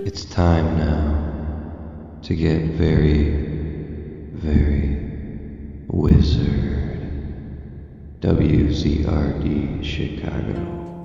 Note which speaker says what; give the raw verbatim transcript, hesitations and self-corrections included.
Speaker 1: It's time now to get very, very wizard. W Z R D Chicago.